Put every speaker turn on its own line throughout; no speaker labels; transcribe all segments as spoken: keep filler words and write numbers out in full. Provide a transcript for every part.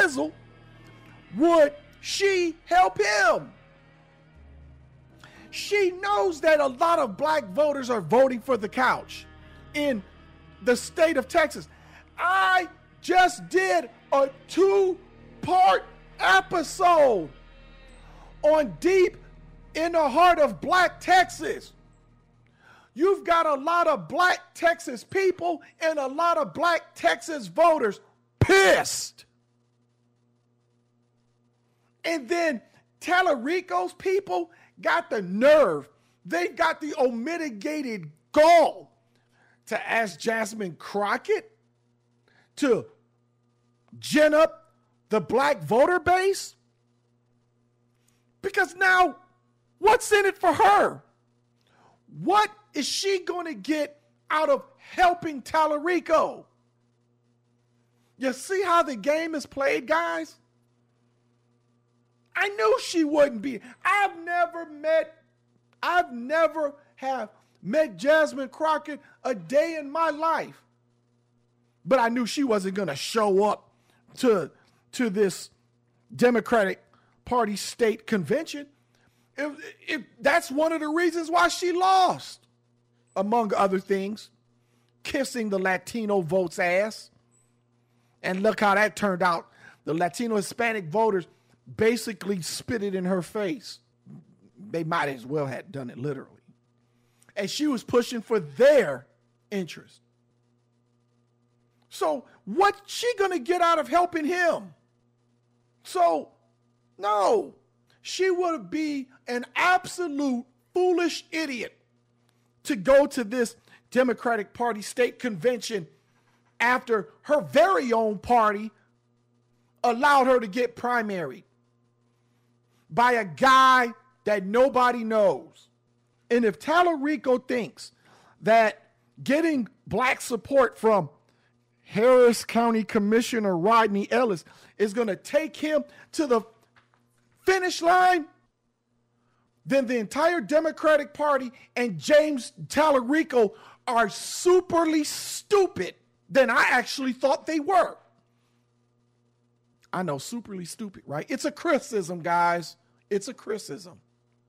sizzle would she help him? She knows that a lot of black voters are voting for the couch in the state of Texas. I just did a two-part episode on Deep in the Heart of Black Texas. You've got a lot of black Texas people and a lot of black Texas voters pissed. And then Tallarico's people got the nerve, they got the unmitigated gall to ask Jasmine Crockett to gin up the black voter base. Because now, what's in it for her? What is she going to get out of helping Tallarico? You see how the game is played, guys? I knew she wouldn't be. I've never met, I've never have met Jasmine Crockett a day in my life. But I knew she wasn't going to show up to, to this Democratic Party state convention. If, if that's one of the reasons why she lost, among other things, kissing the Latino votes' ass. And look how that turned out. The Latino Hispanic voters basically spit it in her face. They might as well have done it literally. And she was pushing for their interest. So what's she going to get out of helping him? So, no, she would be an absolute foolish idiot to go to this Democratic Party state convention after her very own party allowed her to get primaried by a guy that nobody knows. And if Tallarico thinks that getting black support from Harris County Commissioner Rodney Ellis is going to take him to the finish line, then the entire Democratic Party and James Tallarico are superly stupid than I actually thought they were. I know, superly stupid, right? It's a criticism, guys. It's a criticism.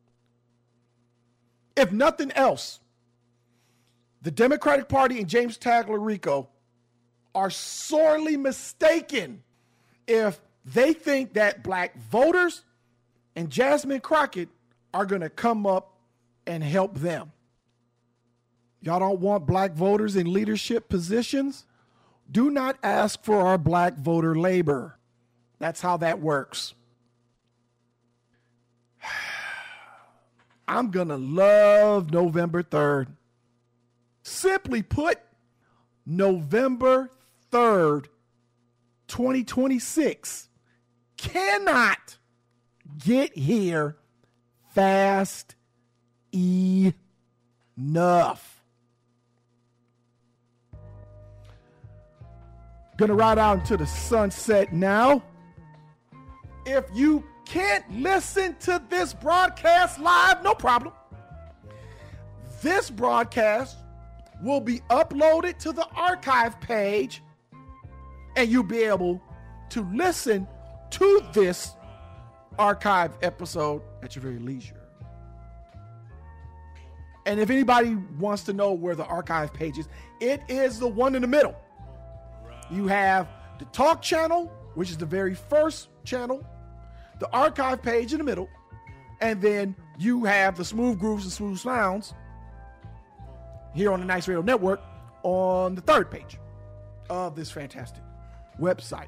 If nothing else, the Democratic Party and James Tallarico are sorely mistaken if they think that black voters and Jasmine Crockett are going to come up and help them. Y'all don't want black voters in leadership positions? Do not ask for our black voter labor. That's how that works. I'm going to love November third. Simply put, November third, twenty twenty-six cannot get here fast enough. Gonna ride out into the sunset now. If you can't listen to this broadcast live, no problem. This broadcast will be uploaded to the archive page, and you'll be able to listen to this archive episode at your very leisure. And if anybody wants to know where the archive page is, it is the one in the middle. You have the talk channel, which is the very first channel, the archive page in the middle, and then you have the smooth grooves and smooth sounds here on the Nice Radio Network on the third page of this fantastic website.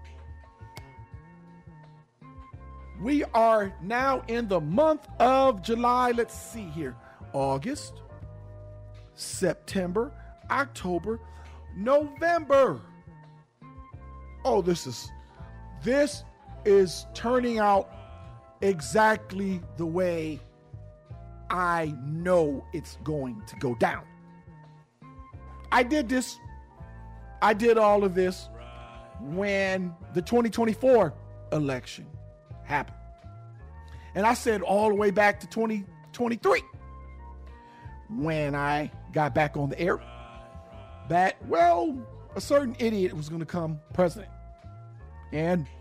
We are now in the month of July. Let's see here. August, September, October, November. Oh, this is, this is turning out exactly the way I know it's going to go down. I did this, I did all of this when the twenty twenty-four election happened. And I said all the way back to twenty twenty-three, when I got back on the air, that, well, a certain idiot was going to come president. And